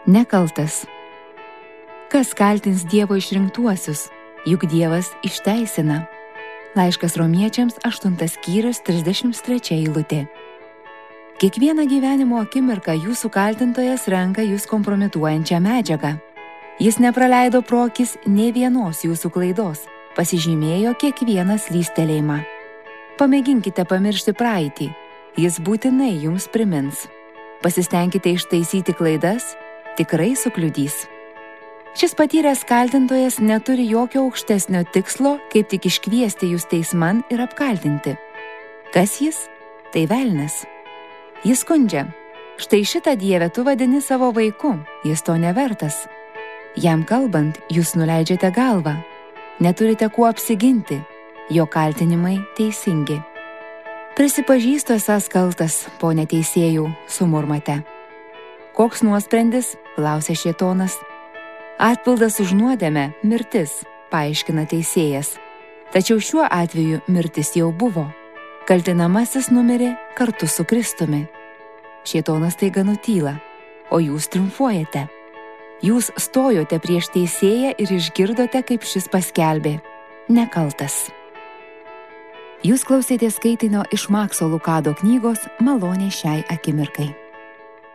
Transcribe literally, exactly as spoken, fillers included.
Nekaltas. Kas kaltins Dievo išrinktuosius, juk Dievas išteisina. Laiškas Romiečiams aštuntas skyrius trisdešimt trečia eilutė. Kiekvieną gyvenimo akimirką jūsų kaltintojas renka jūs kompromituojančią medžiagą. Jis nepraleido pro akis nė vienos jūsų klaidos, pasižymėjo kiekvieną slystelėjimą. Pamėginkite pamiršti praeitį, jis būtinai jums primins. Pasistengkite ištaisyti klaidas, tikrai sukliudys. Šis patyręs kaltintojas neturi jokio aukštesnio tikslo, kaip tik iškviesti jūs teisman ir apkaltinti. Kas jis? Tai velnias. Jis skundžia. Štai šitą Dievę tu vadini savo vaiku, jis to nevertas. Jam kalbant, jūs nuleidžiate galvą. Neturite kuo apsiginti, jo kaltinimai teisingi. Prisipažįstu esąs kaltas, pone teisėjų, sumurmate. Koks nuosprendis? Klausia šėtonas. Atpildas už nuodėmę – mirtis, paaiškina teisėjas. Tačiau šiuo atveju mirtis jau buvo. Kaltinamasis numirė kartu su Kristumi. Šėtonas taiga nutyla, o jūs triumfuojate. Jūs stojote prieš teisėją ir išgirdote, kaip šis paskelbė – nekaltas. Jūs klausėtės skaitinio iš Makso Lukado knygos Malonė šiai akimirkai.